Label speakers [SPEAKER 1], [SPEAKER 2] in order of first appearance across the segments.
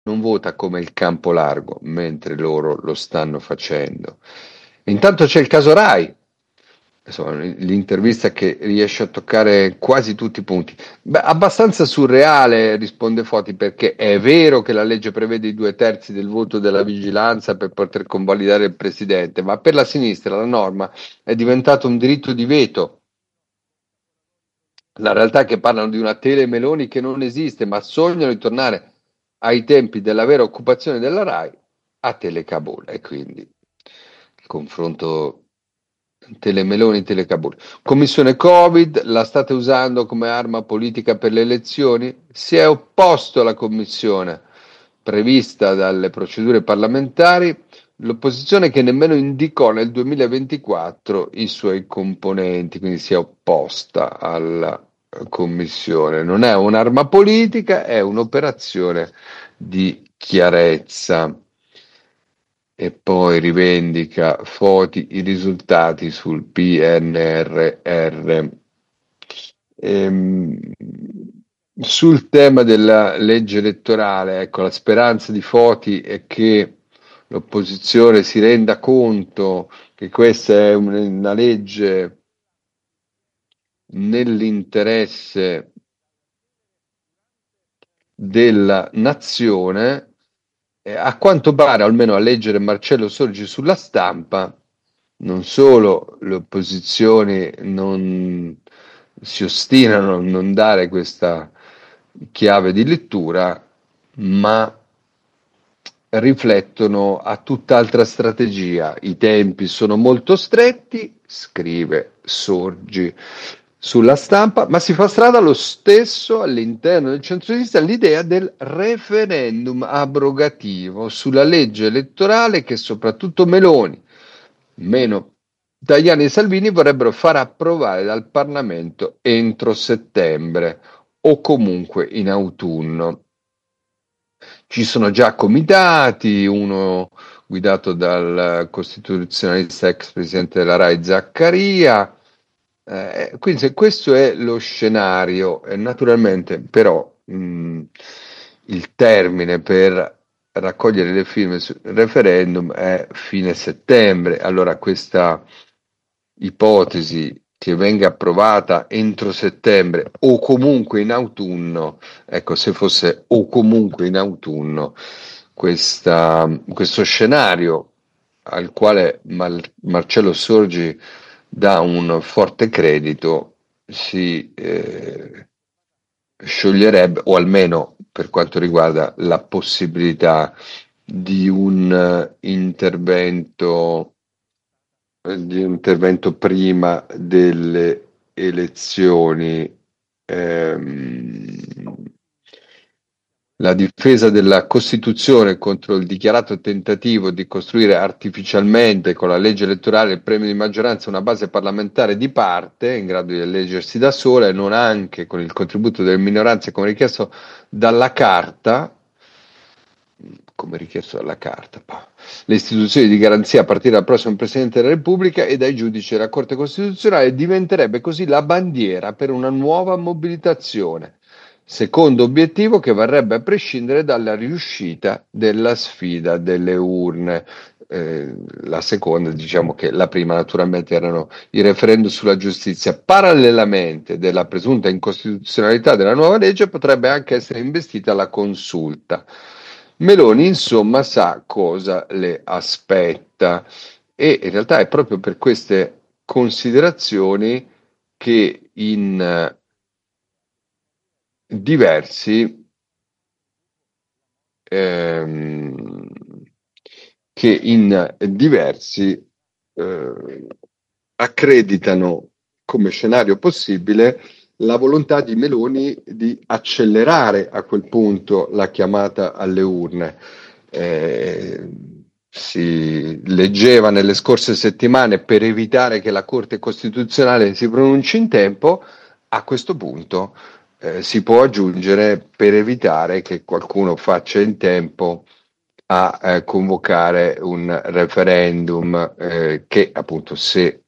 [SPEAKER 1] non vota come il campo largo, mentre loro lo stanno facendo. Intanto c'è il caso Rai, insomma, l'intervista che riesce a toccare quasi tutti i punti. Beh, abbastanza surreale, risponde Foti, perché è vero che la legge prevede i 2/3 del voto della vigilanza per poter convalidare il presidente, ma per la sinistra la norma è diventata un diritto di veto. La realtà è che parlano di una tele Meloni che non esiste, ma sognano di tornare ai tempi della vera occupazione della RAI a Telecabul. E quindi il confronto Telemeloni-Telecabul. Commissione Covid, la state usando come arma politica per le elezioni? Si è opposto alla commissione prevista dalle procedure parlamentari, l'opposizione che nemmeno indicò nel 2024 i suoi componenti, quindi si è opposta alla commissione. Non è un'arma politica, è un'operazione di chiarezza. E poi rivendica Foti i risultati sul PNRR. Ehm, Sul tema della legge elettorale, ecco, la speranza di Foti è che l'opposizione si renda conto che questa è una legge nell'interesse della nazione. A quanto pare, almeno a leggere Marcello Sorgi sulla stampa, non solo le opposizioni non si ostinano a non dare questa chiave di lettura, ma riflettono a tutt'altra strategia. I tempi sono molto stretti, scrive Sorgi sulla stampa, ma si fa strada lo stesso all'interno del centrodestra l'idea del referendum abrogativo sulla legge elettorale che soprattutto Meloni, meno Tajani e Salvini vorrebbero far approvare dal Parlamento entro settembre o comunque in autunno. Ci sono già comitati, uno guidato dal costituzionalista ex presidente della RAI Zaccaria. Quindi se questo è lo scenario, naturalmente però il termine per raccogliere le firme sul referendum è fine settembre. Allora questa ipotesi che venga approvata entro settembre o comunque in autunno, ecco, se fosse o comunque in autunno, questo scenario al quale Marcello Sorgi dà un forte credito si scioglierebbe, o almeno per quanto riguarda la possibilità di un intervento prima delle elezioni. Ehm, la difesa della Costituzione contro il dichiarato tentativo di costruire artificialmente con la legge elettorale il premio di maggioranza una base parlamentare di parte in grado di eleggersi da sola e non anche con il contributo delle minoranze come richiesto dalla Carta, le istituzioni di garanzia a partire dal prossimo Presidente della Repubblica e dai giudici della Corte Costituzionale diventerebbe così la bandiera per una nuova mobilitazione. Secondo obiettivo che varrebbe a prescindere dalla riuscita della sfida delle urne. La seconda, diciamo che la prima naturalmente erano i referendum sulla giustizia. Parallelamente della presunta incostituzionalità della nuova legge potrebbe anche essere investita la consulta. Meloni, insomma, sa cosa le aspetta e in realtà è proprio per queste considerazioni che diversi ehm, in diversi accreditano come scenario possibile la volontà di Meloni di accelerare a quel punto la chiamata alle urne. Eh, si leggeva nelle scorse settimane per evitare che la Corte Costituzionale si pronunci in tempo, a questo punto si può aggiungere per evitare che qualcuno faccia in tempo a convocare un referendum che appunto se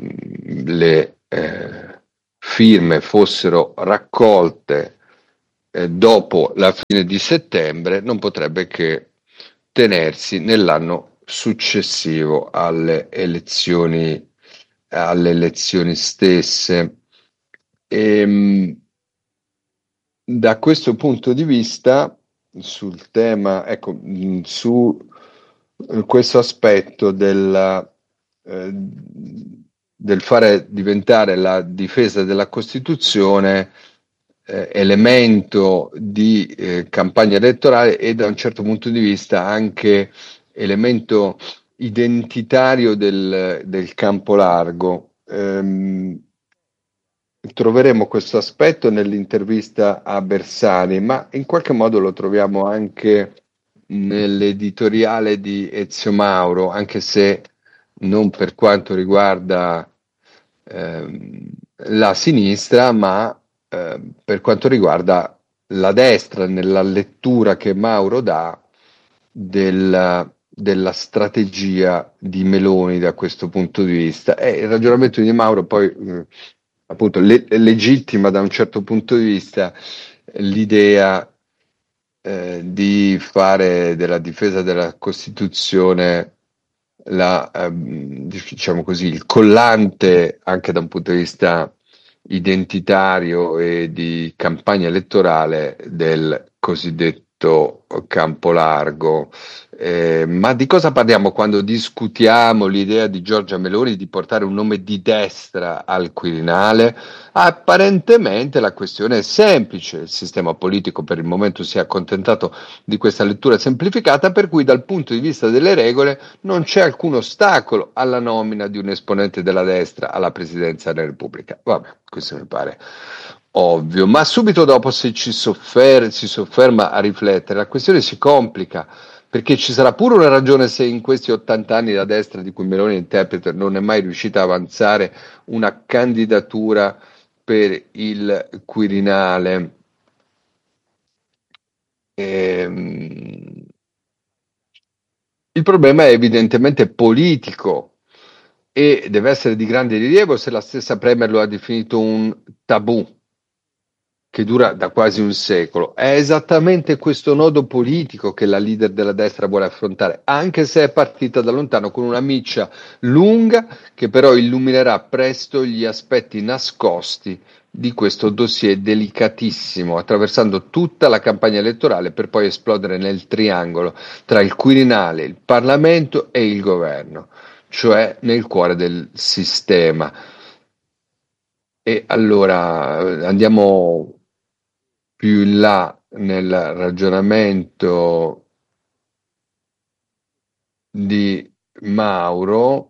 [SPEAKER 1] le firme fossero raccolte dopo la fine di settembre non potrebbe che tenersi nell'anno successivo alle elezioni stesse. Da questo punto di vista, sul tema, ecco, su questo aspetto del fare diventare la difesa della Costituzione elemento di campagna elettorale e da un certo punto di vista anche elemento identitario del campo largo. Troveremo questo aspetto nell'intervista a Bersani, ma in qualche modo lo troviamo anche nell'editoriale di Ezio Mauro, anche se non per quanto riguarda la sinistra, ma per quanto riguarda la destra, nella lettura che Mauro dà della strategia di Meloni da questo punto di vista. E il ragionamento di Mauro poi appunto legittima da un certo punto di vista l'idea di fare della difesa della Costituzione diciamo così, il collante anche da un punto di vista identitario e di campagna elettorale del cosiddetto campo largo. Ma di cosa parliamo quando discutiamo l'idea di Giorgia Meloni di portare un nome di destra al Quirinale? Apparentemente la questione è semplice, il sistema politico per il momento si è accontentato di questa lettura semplificata, per cui dal punto di vista delle regole non c'è alcun ostacolo alla nomina di un esponente della destra alla presidenza della Repubblica. Vabbè, questo mi pare ovvio, ma subito dopo se si sofferma a riflettere, la questione si complica, perché ci sarà pure una ragione se in questi 80 anni la destra di cui Meloni è interprete non è mai riuscita a avanzare una candidatura per il Quirinale. Il problema è evidentemente politico e deve essere di grande rilievo se la stessa Premier lo ha definito un tabù che dura da quasi un secolo. È esattamente questo nodo politico che la leader della destra vuole affrontare, anche se è partita da lontano con una miccia lunga che però illuminerà presto gli aspetti nascosti di questo dossier delicatissimo, attraversando tutta la campagna elettorale per poi esplodere nel triangolo tra il Quirinale, il Parlamento e il governo, cioè nel cuore del sistema. E allora andiamo più in là nel ragionamento di Mauro.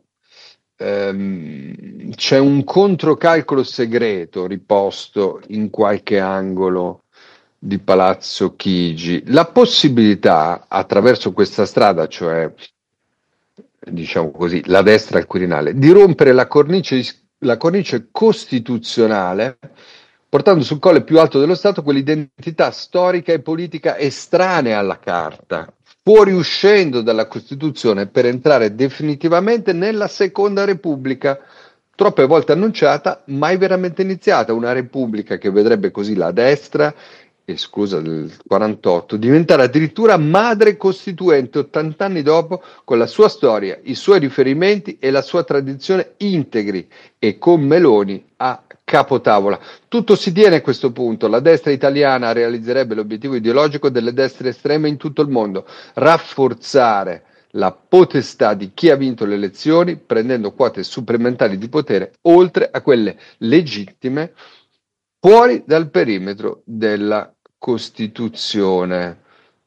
[SPEAKER 1] C'è un controcalcolo segreto riposto in qualche angolo di Palazzo Chigi. La possibilità, attraverso questa strada, cioè diciamo così, la destra al Quirinale, di rompere la cornice costituzionale, portando sul colle più alto dello Stato quell'identità storica e politica estranea alla Carta, fuoriuscendo dalla Costituzione per entrare definitivamente nella Seconda Repubblica, troppe volte annunciata, mai veramente iniziata, una Repubblica che vedrebbe così la destra, esclusa del 48, diventare addirittura madre costituente 80 anni dopo, con la sua storia, i suoi riferimenti e la sua tradizione integri e con Meloni a capotavola. Tutto si tiene a questo punto, la destra italiana realizzerebbe l'obiettivo ideologico delle destre estreme in tutto il mondo, rafforzare la potestà di chi ha vinto le elezioni, prendendo quote supplementari di potere oltre a quelle legittime fuori dal perimetro della Costituzione.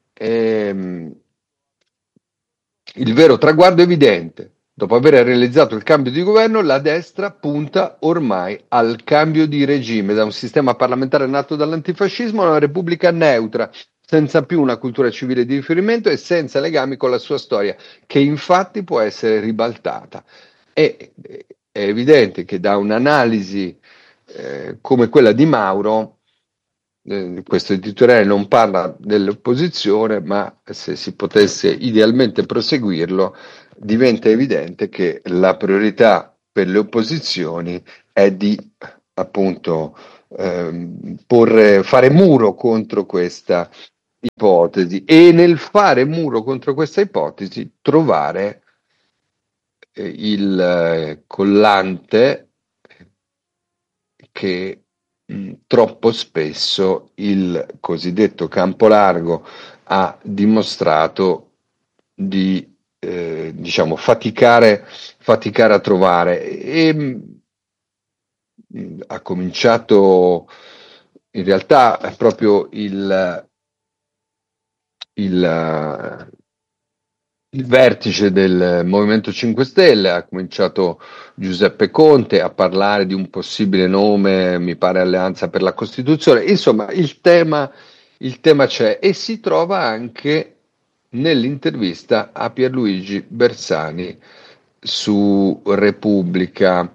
[SPEAKER 1] Il vero traguardo è evidente. Dopo aver realizzato il cambio di governo, la destra punta ormai al cambio di regime, da un sistema parlamentare nato dall'antifascismo a una repubblica neutra, senza più una cultura civile di riferimento e senza legami con la sua storia, che infatti può essere ribaltata. È evidente che da un'analisi come quella di Mauro, questo editoriale non parla dell'opposizione, ma se si potesse idealmente proseguirlo, diventa evidente che la priorità per le opposizioni è di appunto fare muro contro questa ipotesi e nel fare muro contro questa ipotesi trovare il collante che troppo spesso il cosiddetto campo largo ha dimostrato di diciamo faticare a trovare e ha cominciato in realtà è proprio il, il vertice del Movimento 5 Stelle, ha cominciato Giuseppe Conte a parlare di un possibile nome, mi pare Alleanza per la Costituzione. Insomma, il tema c'è e si trova anche nell'intervista a Pierluigi Bersani su Repubblica,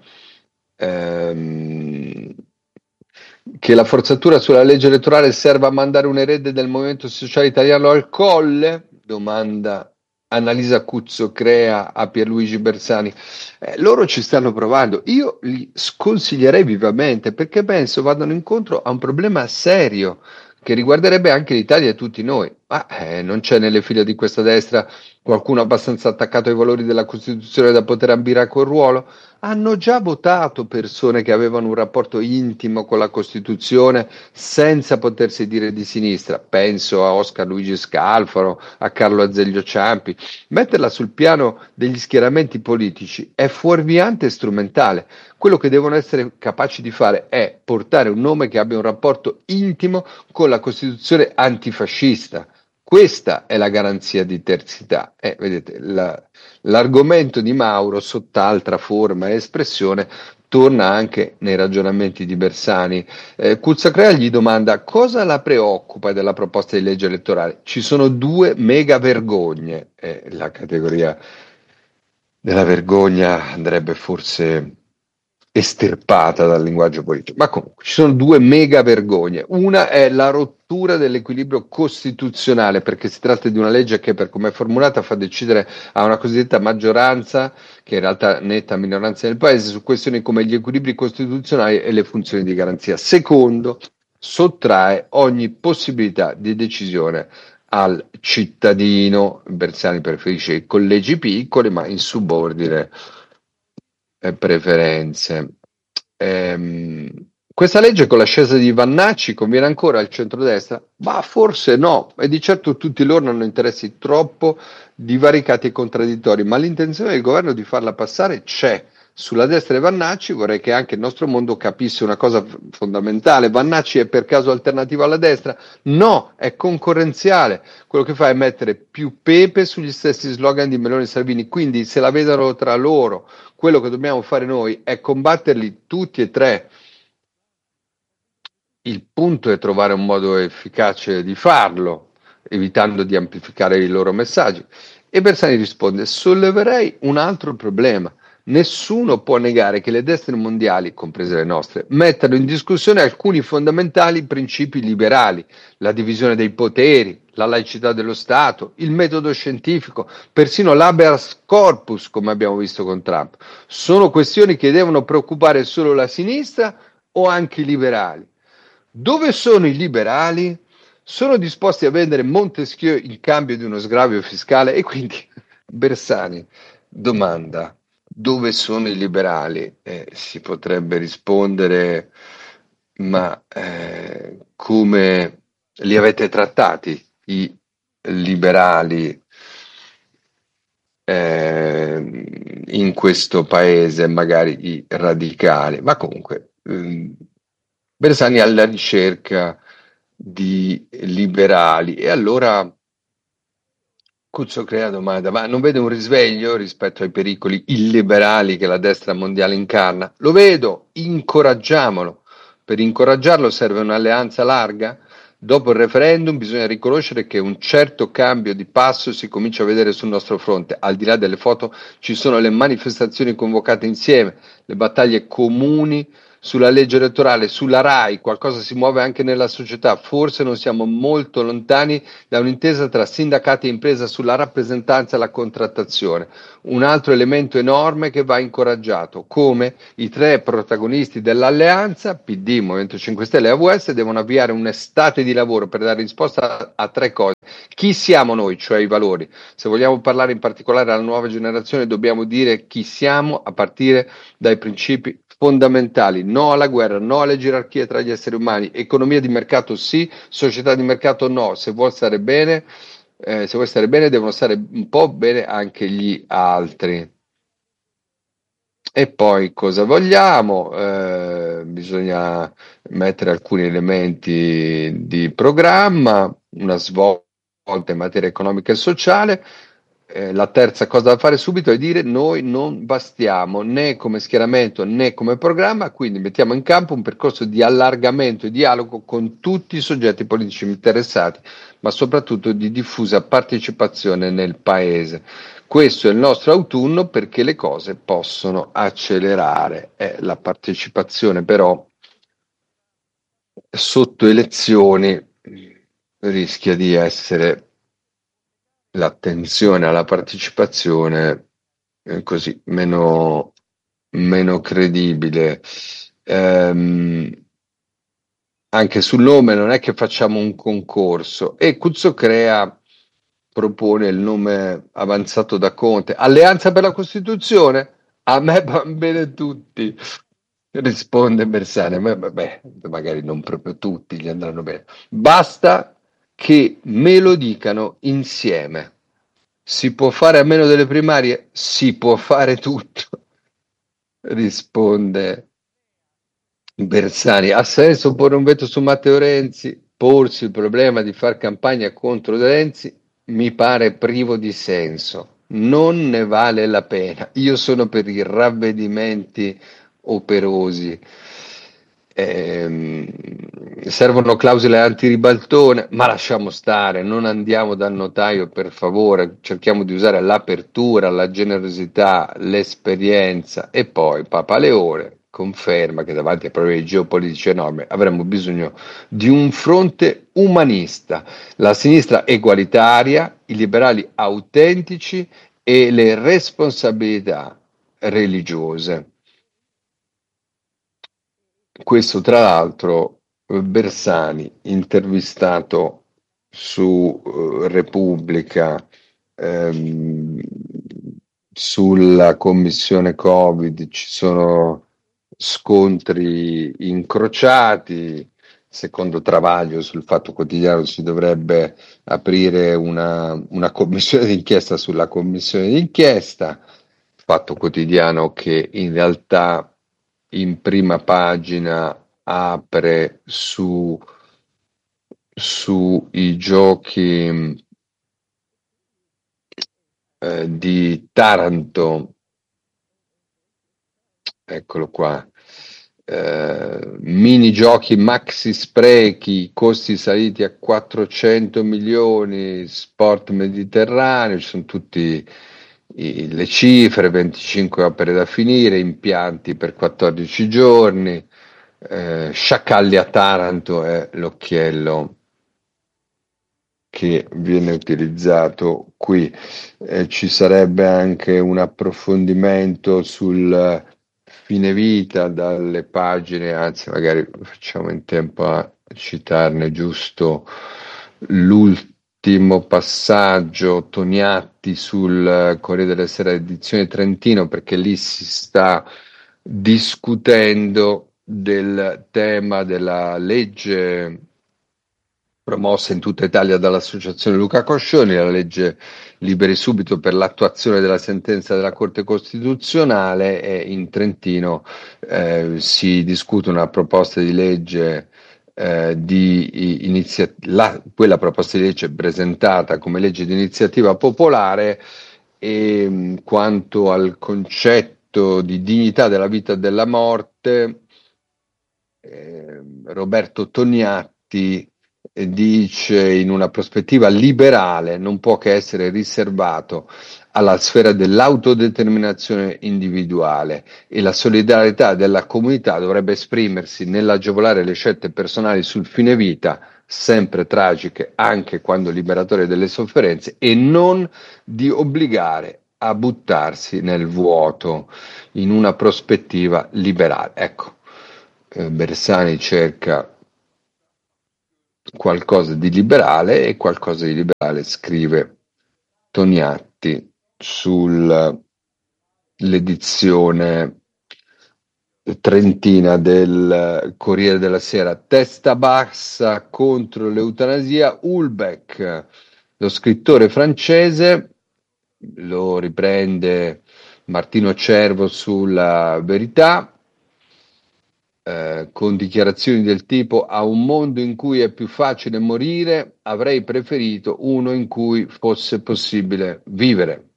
[SPEAKER 1] ehm, che la forzatura sulla legge elettorale serva a mandare un erede del Movimento Sociale Italiano al Colle? Domanda Annalisa Cuzzo Crea a Pierluigi Bersani. Loro ci stanno provando. Io li sconsiglierei vivamente perché penso vadano incontro a un problema serio che riguarderebbe anche l'Italia e tutti noi. Ma non c'è nelle file di questa destra qualcuno abbastanza attaccato ai valori della Costituzione da poter ambire a quel ruolo? Hanno già votato persone che avevano un rapporto intimo con la Costituzione senza potersi dire di sinistra. Penso a Oscar Luigi Scalfaro, a Carlo Azeglio Ciampi. Metterla sul piano degli schieramenti politici è fuorviante e strumentale. Quello che devono essere capaci di fare è portare un nome che abbia un rapporto intimo con la Costituzione antifascista. Questa è la garanzia di terzietà. Vedete, l'argomento di Mauro, sott'altra forma e espressione, torna anche nei ragionamenti di Bersani. Cuzzacrea gli domanda cosa la preoccupa della proposta di legge elettorale. Ci sono due mega vergogne. La categoria della vergogna andrebbe forse estirpata dal linguaggio politico. Ma comunque ci sono due mega vergogne. Una è la rottura dell'equilibrio costituzionale, perché si tratta di una legge che, per come è formulata, fa decidere a una cosiddetta maggioranza, che in realtà è netta minoranza nel paese, su questioni come gli equilibri costituzionali e le funzioni di garanzia. Secondo, sottrae ogni possibilità di decisione al cittadino. Bersani preferisce i collegi piccoli, ma in subordine preferenze. Questa legge con l'ascesa di Vannacci conviene ancora al centrodestra? Ma forse no, e di certo tutti loro hanno interessi troppo divaricati e contraddittori, ma l'intenzione del governo di farla passare c'è. Sulla destra di Vannacci vorrei che anche il nostro mondo capisse una cosa fondamentale. Vannacci è per caso alternativa alla destra? No, è concorrenziale. Quello che fa è mettere più pepe sugli stessi slogan di Meloni e Salvini, quindi se la vedono tra loro, quello che dobbiamo fare noi è combatterli tutti e tre. Il punto è trovare un modo efficace di farlo, evitando di amplificare i loro messaggi. E Bersani risponde: solleverei un altro problema. Nessuno può negare che le destre mondiali, comprese le nostre, mettano in discussione alcuni fondamentali principi liberali, la divisione dei poteri, la laicità dello Stato, il metodo scientifico, persino l'habeas corpus, come abbiamo visto con Trump. Sono questioni che devono preoccupare solo la sinistra o anche i liberali? Dove sono i liberali? Sono disposti a vendere Montesquieu in cambio di uno sgravio fiscale? E quindi Bersani domanda: dove sono i liberali? Si potrebbe rispondere: ma come li avete trattati i liberali in questo paese, magari i radicali? Ma comunque Bersani è alla ricerca di liberali e allora Cuzzo crea domanda, ma non vede un risveglio rispetto ai pericoli illiberali che la destra mondiale incarna? Lo vedo, incoraggiamolo. Per incoraggiarlo serve un'alleanza larga? Dopo il referendum bisogna riconoscere che un certo cambio di passo si comincia a vedere sul nostro fronte. Al di là delle foto ci sono le manifestazioni convocate insieme, le battaglie comuni sulla legge elettorale, sulla RAI, qualcosa si muove anche nella società, forse non siamo molto lontani da un'intesa tra sindacati e impresa sulla rappresentanza e la contrattazione. Un altro elemento enorme che va incoraggiato, come i tre protagonisti dell'alleanza, PD, Movimento 5 Stelle e AVS, devono avviare un'estate di lavoro per dare risposta a tre cose. Chi siamo noi, cioè i valori? Se vogliamo parlare in particolare alla nuova generazione, dobbiamo dire chi siamo a partire dai principi fondamentali: no alla guerra, no alle gerarchie tra gli esseri umani, economia di mercato sì, società di mercato no. Se vuoi stare bene, devono stare un po' bene anche gli altri. E poi cosa vogliamo? Bisogna mettere alcuni elementi di programma, una svolta in materia economica e sociale. La terza cosa da fare subito è dire: noi non bastiamo né come schieramento né come programma, quindi mettiamo in campo un percorso di allargamento e dialogo con tutti i soggetti politici interessati, ma soprattutto di diffusa partecipazione nel Paese. Questo è il nostro autunno perché le cose possono accelerare. La partecipazione però sotto elezioni rischia di essere l'attenzione alla partecipazione così meno credibile. Ehm, Anche sul nome non è che facciamo un concorso e Cuzzocrea propone il nome avanzato da Conte. Alleanza per la Costituzione? A me van bene tutti, risponde Bersani. A me, vabbè, magari non proprio tutti gli andranno bene. Basta che me lo dicano insieme. Si può fare a meno delle primarie? Si può fare tutto, risponde Bersani. Ha senso porre un veto su Matteo Renzi? Porsi il problema di far campagna contro Renzi mi pare privo di senso. Non ne vale la pena. Io sono per i ravvedimenti operosi. Servono clausole antiribaltone, ma lasciamo stare, non andiamo dal notaio per favore, cerchiamo di usare l'apertura, la generosità, l'esperienza e poi Papa Leone conferma che davanti a problemi geopolitici enormi avremo bisogno di un fronte umanista, la sinistra egualitaria, i liberali autentici e le responsabilità religiose. Questo tra l'altro Bersani, intervistato su Repubblica ehm, sulla commissione Covid, ci sono scontri incrociati. Secondo Travaglio sul Fatto Quotidiano si dovrebbe aprire una commissione d'inchiesta sulla commissione d'inchiesta. Fatto Quotidiano che in realtà in prima pagina apre sui giochi di Taranto, eccolo qua, minigiochi maxi sprechi, costi saliti a 400 milioni, sport mediterraneo, ci sono tutti le cifre, 25 opere da finire, impianti per 14 giorni, sciacalli a Taranto è l'occhiello che viene utilizzato qui. Ci sarebbe anche un approfondimento sul fine vita dalle pagine, anzi magari facciamo in tempo a citarne giusto l'ultimo passaggio, Toniatti sul Corriere della Sera edizione Trentino, perché lì si sta discutendo del tema della legge promossa in tutta Italia dall'Associazione Luca Coscioni, la legge Liberi Subito per l'attuazione della sentenza della Corte Costituzionale, e in Trentino si discute una proposta di legge quella proposta di legge presentata come legge di iniziativa popolare e quanto al concetto di dignità della vita e della morte, Roberto Tognatti dice in una prospettiva liberale non può che essere riservato alla sfera dell'autodeterminazione individuale e la solidarietà della comunità dovrebbe esprimersi nell'agevolare le scelte personali sul fine vita, sempre tragiche anche quando liberatorie delle sofferenze, e non di obbligare a buttarsi nel vuoto in una prospettiva liberale. Ecco, Bersani cerca qualcosa di liberale e qualcosa di liberale scrive Toniatti sull'edizione trentina del Corriere della Sera. Testa bassa contro l'eutanasia, Houellebecq, lo scrittore francese, lo riprende Martino Cervo sulla Verità, con dichiarazioni del tipo: a un mondo in cui è più facile morire, avrei preferito uno in cui fosse possibile vivere.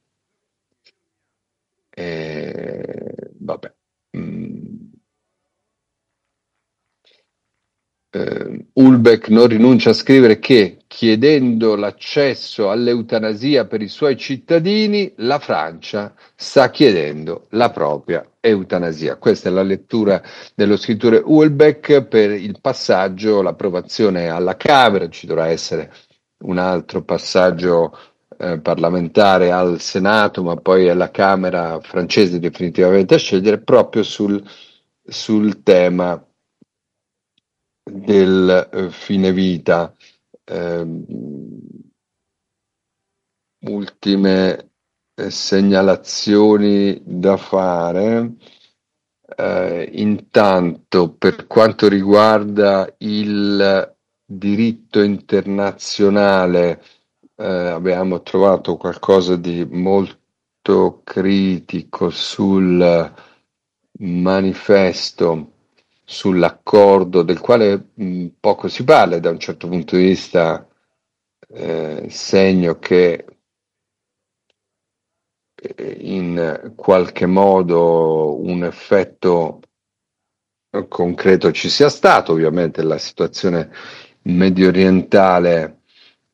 [SPEAKER 1] Vabbè. Houellebecq non rinuncia a scrivere che, chiedendo l'accesso all'eutanasia per i suoi cittadini, la Francia sta chiedendo la propria eutanasia. Questa è la lettura dello scrittore Houellebecq per il passaggio, l'approvazione alla Camera. Ci dovrà essere un altro passaggio parlamentare al Senato, ma poi è la Camera francese definitivamente a scegliere proprio sul tema del fine vita. Ultime segnalazioni da fare. Intanto, per quanto riguarda il diritto internazionale, abbiamo trovato qualcosa di molto critico sul manifesto, sull'accordo del quale poco si parla, da un certo punto di vista segno che in qualche modo un effetto concreto ci sia stato. Ovviamente la situazione mediorientale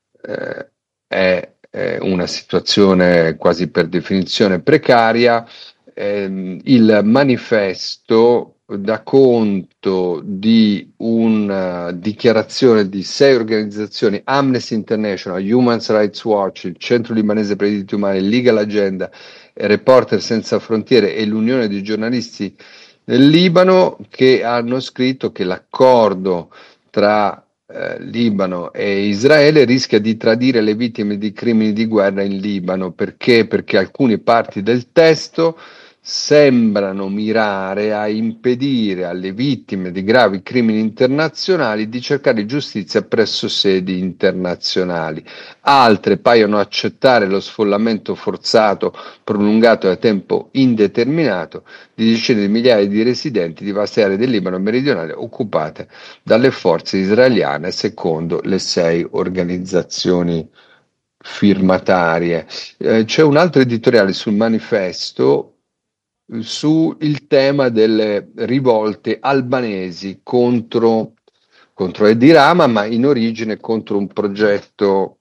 [SPEAKER 1] è una situazione quasi per definizione precaria. Il manifesto dà conto di una dichiarazione di 6 organizzazioni: Amnesty International, Human Rights Watch, il Centro Libanese per i Diritti Umani, Legal Agenda, Reporter Senza Frontiere e l'Unione dei Giornalisti del Libano, che hanno scritto che l'accordo tra Libano e Israele rischia di tradire le vittime di crimini di guerra in Libano. Perché? Perché alcune parti del testo sembrano mirare a impedire alle vittime di gravi crimini internazionali di cercare giustizia presso sedi internazionali. Altre paiono accettare lo sfollamento forzato prolungato da tempo indeterminato di decine di migliaia di residenti di vaste aree del Libano meridionale occupate dalle forze israeliane, secondo le 6 organizzazioni firmatarie. C'è un altro editoriale sul manifesto sul tema delle rivolte albanesi contro Edi Rama, ma in origine contro un progetto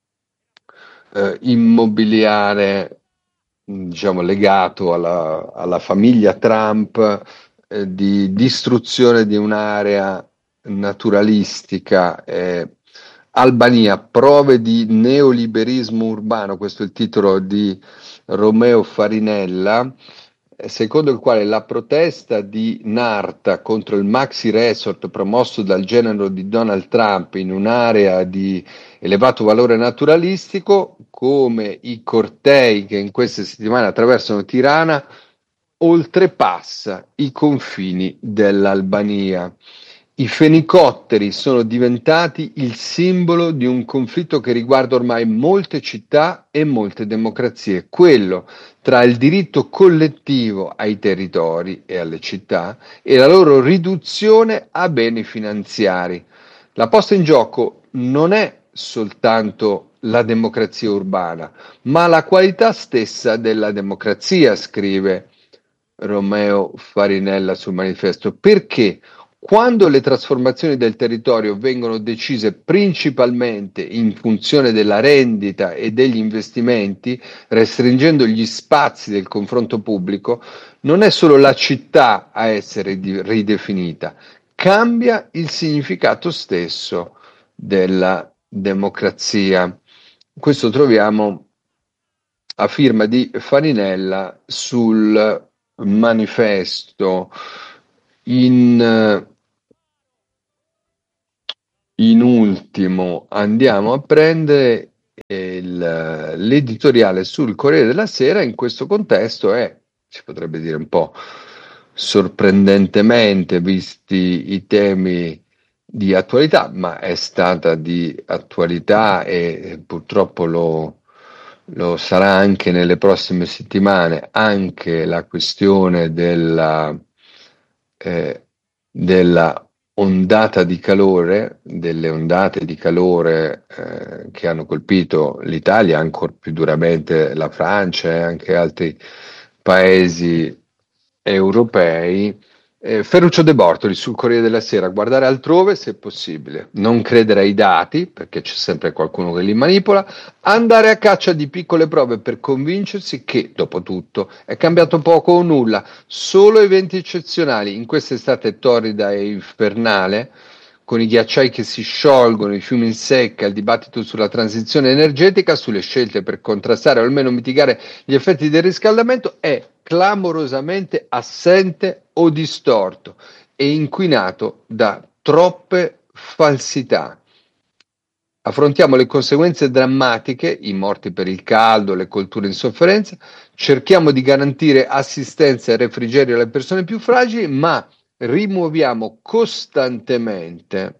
[SPEAKER 1] immobiliare, diciamo, legato alla famiglia Trump, di distruzione di un'area naturalistica. Albania, prove di neoliberismo urbano, questo è il titolo di Romeo Farinella, secondo il quale la protesta di Narta contro il Maxi Resort promosso dal genero di Donald Trump in un'area di elevato valore naturalistico, come i cortei che in queste settimane attraversano Tirana, oltrepassa i confini dell'Albania. I fenicotteri sono diventati il simbolo di un conflitto che riguarda ormai molte città e molte democrazie, quello tra il diritto collettivo ai territori e alle città e la loro riduzione a beni finanziari. La posta in gioco non è soltanto la democrazia urbana, ma la qualità stessa della democrazia, scrive Romeo Farinella sul manifesto. Perché Quando le trasformazioni del territorio vengono decise principalmente in funzione della rendita e degli investimenti, restringendo gli spazi del confronto pubblico, non è solo la città a essere ridefinita, cambia il significato stesso della democrazia. Questo troviamo a firma di Farinella sul manifesto. In ultimo andiamo a prendere l'editoriale sul Corriere della Sera. In questo contesto è, si potrebbe dire un po' sorprendentemente, visti i temi di attualità, ma è stata di attualità e purtroppo lo sarà anche nelle prossime settimane, anche la questione della ondata di calore, delle ondate di calore che hanno colpito l'Italia, ancora più duramente la Francia e anche altri paesi europei. Ferruccio De Bortoli sul Corriere della Sera: guardare altrove se possibile, non credere ai dati, perché c'è sempre qualcuno che li manipola, andare a caccia di piccole prove per convincersi che, dopo tutto, è cambiato poco o nulla, solo eventi eccezionali. In quest'estate torrida e infernale, con i ghiacciai che si sciolgono, i fiumi in secca, il dibattito sulla transizione energetica, sulle scelte per contrastare o almeno mitigare gli effetti del riscaldamento, è clamorosamente assente o distorto e inquinato da troppe falsità. Affrontiamo le conseguenze drammatiche, i morti per il caldo, le colture in sofferenza, cerchiamo di garantire assistenza e refrigerio alle persone più fragili, ma rimuoviamo costantemente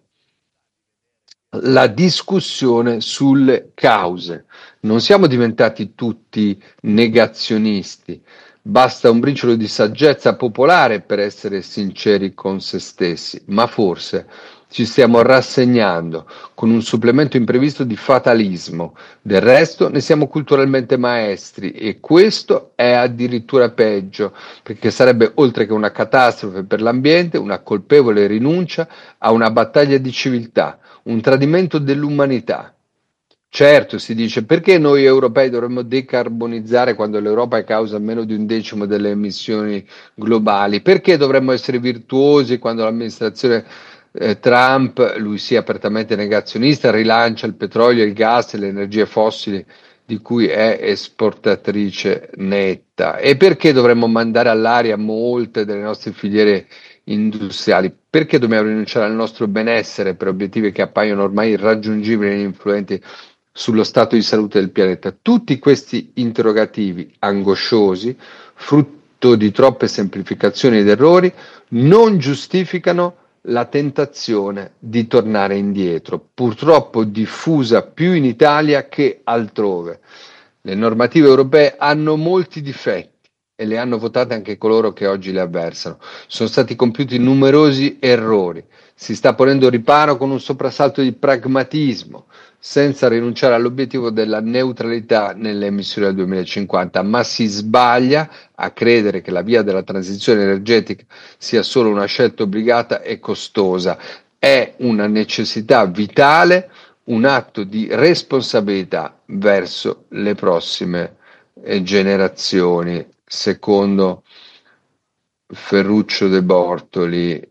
[SPEAKER 1] la discussione sulle cause. Non siamo diventati tutti negazionisti, basta un briciolo di saggezza popolare per essere sinceri con se stessi, ma forse ci stiamo rassegnando con un supplemento imprevisto di fatalismo. Del resto ne siamo culturalmente maestri e questo è addirittura peggio, perché sarebbe, oltre che una catastrofe per l'ambiente, una colpevole rinuncia a una battaglia di civiltà, un tradimento dell'umanità. Certo, si dice, perché noi europei dovremmo decarbonizzare quando l'Europa causa meno di un decimo delle emissioni globali? Perché dovremmo essere virtuosi quando l'amministrazione Trump, lui sia apertamente negazionista, rilancia il petrolio, il gas e le energie fossili di cui è esportatrice netta? E perché dovremmo mandare all'aria molte delle nostre filiere industriali? Perché dobbiamo rinunciare al nostro benessere per obiettivi che appaiono ormai irraggiungibili e influenti sullo stato di salute del pianeta? Tutti questi interrogativi angosciosi, frutto di troppe semplificazioni ed errori, non giustificano la tentazione di tornare indietro, purtroppo diffusa più in Italia che altrove. Le normative europee hanno molti difetti e le hanno votate anche coloro che oggi le avversano. Sono stati compiuti numerosi errori. Si sta ponendo riparo con un soprassalto di pragmatismo, senza rinunciare all'obiettivo della neutralità nelle emissioni del 2050, ma si sbaglia a credere che la via della transizione energetica sia solo una scelta obbligata e costosa. È una necessità vitale, un atto di responsabilità verso le prossime generazioni, secondo Ferruccio De Bortoli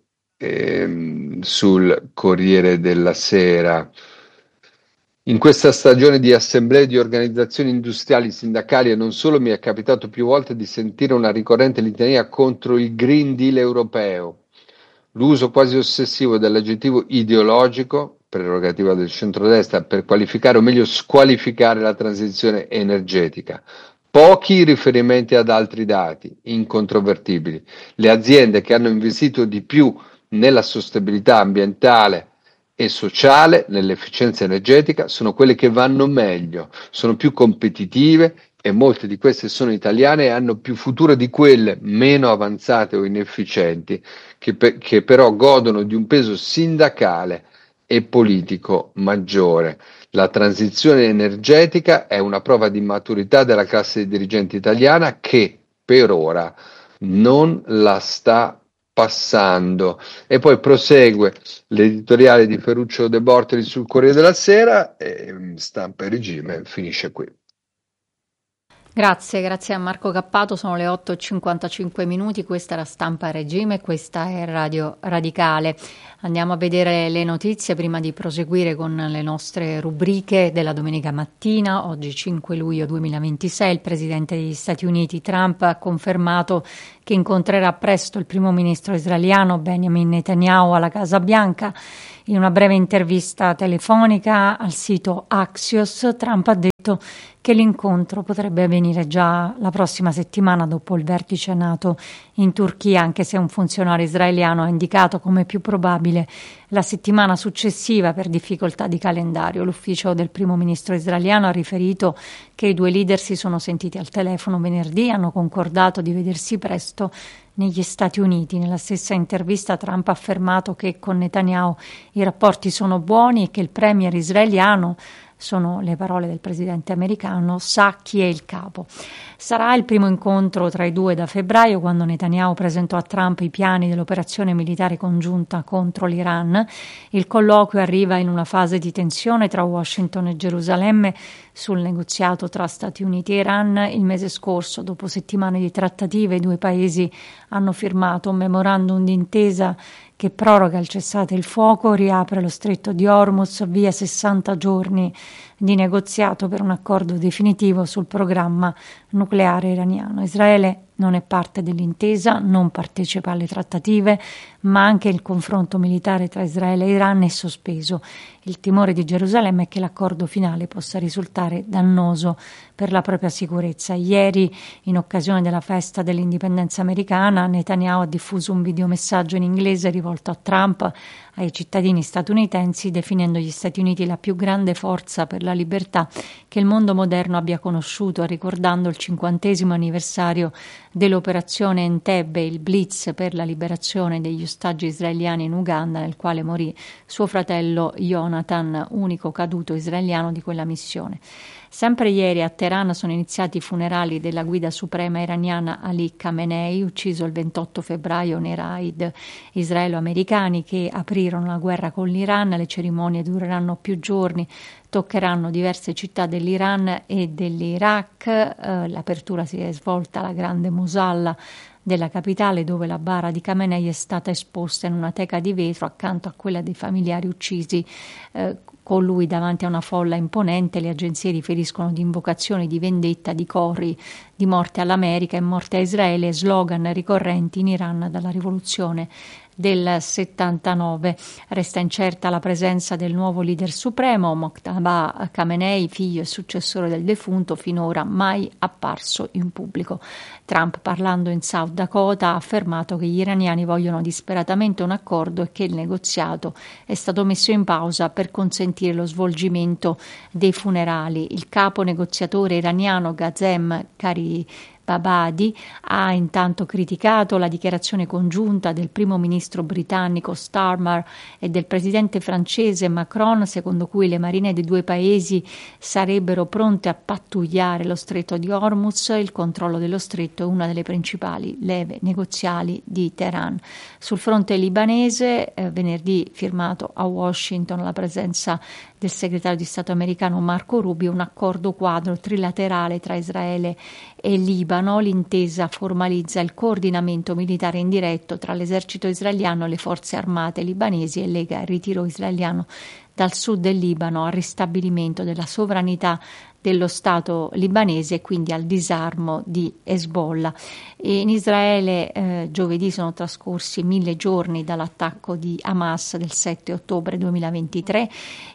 [SPEAKER 1] sul Corriere della Sera. In questa stagione di assemblee di organizzazioni industriali, sindacali e non solo, mi è capitato più volte di sentire una ricorrente litania contro il Green Deal europeo. L'uso quasi ossessivo dell'aggettivo ideologico, prerogativa del centrodestra, per qualificare o meglio squalificare la transizione energetica. Pochi riferimenti ad altri dati incontrovertibili. Le aziende che hanno investito di più nella sostenibilità ambientale e sociale, nell'efficienza energetica, sono quelle che vanno meglio, sono più competitive e molte di queste sono italiane e hanno più futuro di quelle meno avanzate o inefficienti, che però godono di un peso sindacale e politico maggiore. La transizione energetica è una prova di maturità della classe dirigente italiana che per ora non la sta passando. E poi prosegue l'editoriale di Ferruccio De Bortoli sul Corriere della Sera e Stampa e Regime finisce qui.
[SPEAKER 2] Grazie a Marco Cappato, sono le 8:55 minuti, questa è la Stampa a Regime, questa è Radio Radicale. Andiamo a vedere le notizie prima di proseguire con le nostre rubriche della domenica mattina. Oggi 5 luglio 2026 il presidente degli Stati Uniti Trump ha confermato che incontrerà presto il primo ministro israeliano Benjamin Netanyahu alla Casa Bianca. In una breve intervista telefonica al sito Axios, Trump ha detto che l'incontro potrebbe avvenire già la prossima settimana dopo il vertice NATO in Turchia, anche se un funzionario israeliano ha indicato come più probabile la settimana successiva per difficoltà di calendario. L'ufficio del primo ministro israeliano ha riferito che i due leader si sono sentiti al telefono venerdì, hanno concordato di vedersi presto negli Stati Uniti. Nella stessa intervista Trump ha affermato che con Netanyahu i rapporti sono buoni e che il premier israeliano, sono le parole del presidente americano, sa chi è il capo. Sarà il primo incontro tra i due da febbraio, quando Netanyahu presentò a Trump i piani dell'operazione militare congiunta contro l'Iran. Il colloquio arriva in una fase di tensione tra Washington e Gerusalemme sul negoziato tra Stati Uniti e Iran. Il mese scorso, dopo settimane di trattative, i due paesi hanno firmato un memorandum d'intesa che proroga il cessate il fuoco, riapre lo stretto di Hormuz, via 60 giorni di negoziato per un accordo definitivo sul programma nucleare iraniano. Israele non è parte dell'intesa, non partecipa alle trattative, ma anche il confronto militare tra Israele e Iran è sospeso. Il timore di Gerusalemme è che l'accordo finale possa risultare dannoso per la propria sicurezza. Ieri, in occasione della festa dell'indipendenza americana, Netanyahu ha diffuso un videomessaggio in inglese rivolto a Trump, ai cittadini statunitensi, definendo gli Stati Uniti la più grande forza per la libertà che il mondo moderno abbia conosciuto, ricordando il 50° anniversario dell'operazione Entebbe, il blitz per la liberazione degli ostaggi israeliani in Uganda, nel quale morì suo fratello Jonathan, unico caduto israeliano di quella missione. Sempre ieri a Teheran sono iniziati i funerali della guida suprema iraniana Ali Khamenei, ucciso il 28 febbraio nei raid israelo-americani che aprirono la guerra con l'Iran. Le cerimonie dureranno più giorni, toccheranno diverse città dell'Iran e dell'Iraq. L'apertura si è svolta alla grande musalla della capitale, dove la bara di Khamenei è stata esposta in una teca di vetro accanto a quella dei familiari uccisi con lui davanti a una folla imponente. Le agenzie riferiscono di invocazioni di vendetta, di cori di morte all'America e morte a Israele, slogan ricorrenti in Iran dalla rivoluzione del 79. Resta incerta la presenza del nuovo leader supremo, Mojtaba Khamenei, figlio e successore del defunto, finora mai apparso in pubblico. Trump, parlando in South Dakota, ha affermato che gli iraniani vogliono disperatamente un accordo e che il negoziato è stato messo in pausa per consentire lo svolgimento dei funerali. Il capo negoziatore iraniano Gazem Babadi ha intanto criticato la dichiarazione congiunta del primo ministro britannico Starmer e del presidente francese Macron, secondo cui le marine dei due paesi sarebbero pronte a pattugliare lo stretto di Hormuz. Il controllo dello stretto è una delle principali leve negoziali di Teheran. Sul fronte libanese, venerdì firmato a Washington alla presenza del segretario di Stato americano Marco Rubio un accordo quadro trilaterale tra Israele e Libano. L'intesa formalizza il coordinamento militare indiretto tra l'esercito israeliano e le forze armate libanesi e lega il ritiro israeliano dal sud del Libano al ristabilimento della sovranità dello Stato libanese e quindi al disarmo di Hezbollah. E in Israele giovedì sono trascorsi 1000 giorni dall'attacco di Hamas del 7 ottobre 2023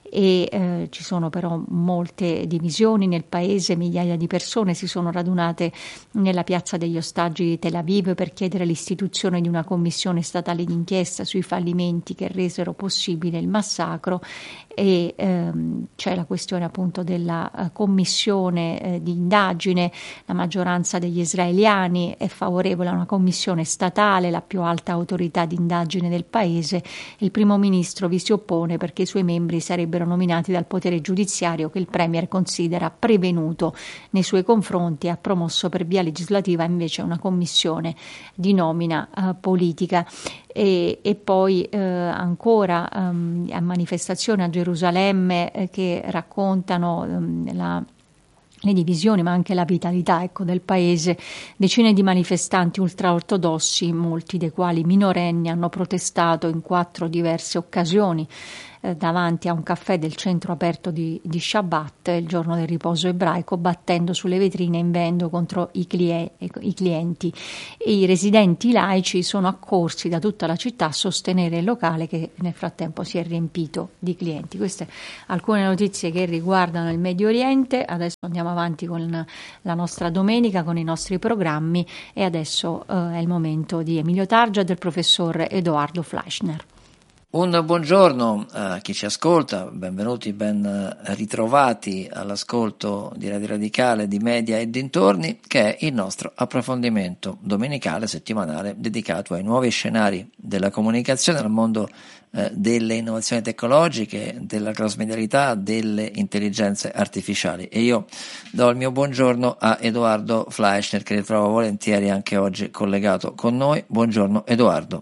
[SPEAKER 2] e ci sono però molte divisioni nel paese. Migliaia di persone si sono radunate nella piazza degli ostaggi di Tel Aviv per chiedere l'istituzione di una commissione statale d'inchiesta sui fallimenti che resero possibile il massacro. e c'è la questione appunto della commissione di indagine. La maggioranza degli israeliani è favorevole a una commissione statale, la più alta autorità di indagine del paese. Il primo ministro vi si oppone perché i suoi membri sarebbero nominati dal potere giudiziario, che il premier considera prevenuto nei suoi confronti. Ha promosso per via legislativa invece una commissione di nomina politica. E poi ancora a manifestazioni a Gerusalemme che raccontano le divisioni, ma anche la vitalità, ecco, del paese. Decine di manifestanti ultraortodossi, molti dei quali minorenni, hanno protestato in 4 diverse occasioni davanti a un caffè del centro aperto di Shabbat, il giorno del riposo ebraico, battendo sulle vetrine e invendo contro i clienti. E i residenti laici sono accorsi da tutta la città a sostenere il locale, che nel frattempo si è riempito di clienti. Queste alcune notizie che riguardano il Medio Oriente. Adesso andiamo avanti con la nostra domenica, con i nostri programmi, e adesso è il momento di Emilio Targia e del professor Edoardo Fleischner.
[SPEAKER 3] Un buongiorno a chi ci ascolta, benvenuti, ben ritrovati all'ascolto di Radio Radicale, di Media e dintorni, che è il nostro approfondimento domenicale, settimanale, dedicato ai nuovi scenari della comunicazione, al mondo delle innovazioni tecnologiche, della cross-medialità, delle intelligenze artificiali. E io do il mio buongiorno a Edoardo Fleischner, che ritrovo volentieri anche oggi collegato con noi. Buongiorno Edoardo.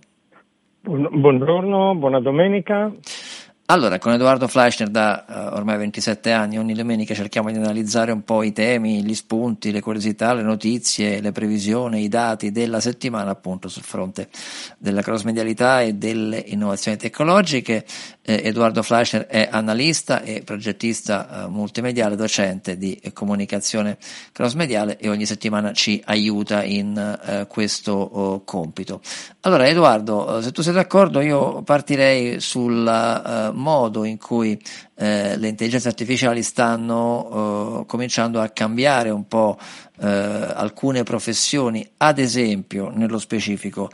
[SPEAKER 4] Buongiorno, buona domenica.
[SPEAKER 3] Allora, con Edoardo Fleischner da ormai 27 anni, ogni domenica cerchiamo di analizzare un po' i temi, gli spunti, le curiosità, le notizie, le previsioni, i dati della settimana, appunto sul fronte della cross-medialità e delle innovazioni tecnologiche. Edoardo Fleischner è analista e progettista multimediale, docente di comunicazione cross-mediale, e ogni settimana ci aiuta in questo compito. Allora, Edoardo, se tu sei d'accordo, io partirei sul modo in cui le intelligenze artificiali stanno cominciando a cambiare un po' alcune professioni. Ad esempio, nello specifico,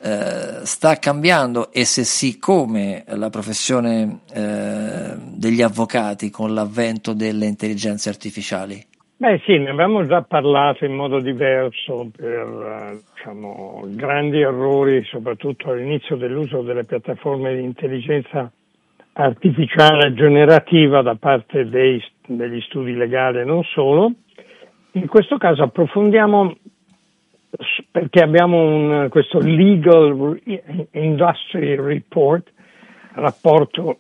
[SPEAKER 3] sta cambiando, e se sì, come, la professione degli avvocati con l'avvento delle intelligenze artificiali?
[SPEAKER 4] Beh sì, ne abbiamo già parlato in modo diverso per grandi errori, soprattutto all'inizio dell'uso delle piattaforme di intelligenza artificiale generativa da parte degli studi legali e non solo. In questo caso approfondiamo, perché abbiamo questo Legal Industry Report, rapporto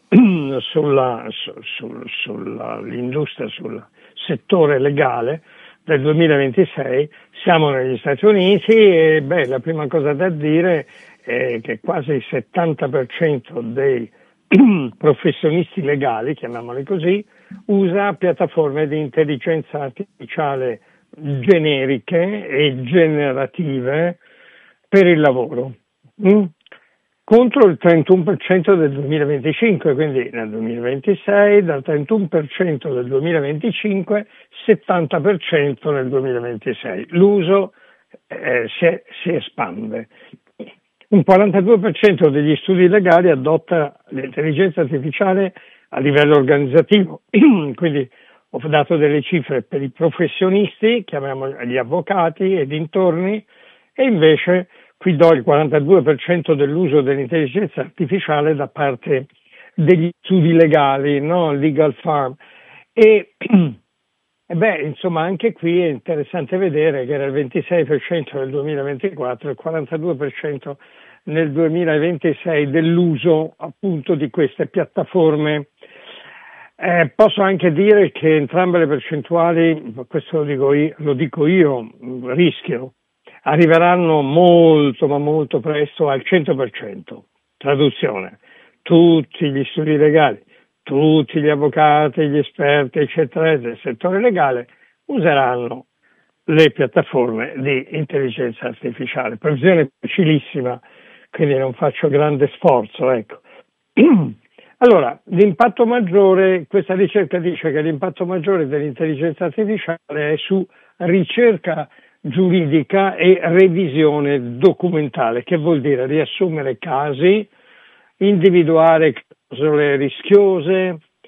[SPEAKER 4] sull'industria, sul settore legale del 2026. Siamo negli Stati Uniti e la prima cosa da dire è che quasi il 70% dei professionisti legali, chiamiamoli così, usa piattaforme di intelligenza artificiale generiche e generative per il lavoro, contro il 31% del 2025, quindi nel 2026, dal 31% del 2025, 70% nel 2026. L'uso si espande. Un 42% degli studi legali adotta l'intelligenza artificiale a livello organizzativo, quindi ho dato delle cifre per i professionisti, chiamiamoli gli avvocati e dintorni, e invece qui do il 42% dell'uso dell'intelligenza artificiale da parte degli studi legali, no? Legal firm. E insomma, anche qui è interessante vedere che era il 26% nel 2024 e il 42% nel 2026 dell'uso appunto di queste piattaforme. Posso anche dire che entrambe le percentuali, questo lo dico io, rischio, arriveranno molto ma molto presto al 100%. Traduzione: tutti gli studi legali, tutti gli avvocati, gli esperti eccetera del settore legale useranno le piattaforme di intelligenza artificiale. Previsione facilissima, quindi non faccio grande sforzo, ecco. Allora, l'impatto maggiore, questa ricerca dice che l'impatto maggiore dell'intelligenza artificiale è su ricerca giuridica e revisione documentale, che vuol dire riassumere casi, individuare clausole rischiose,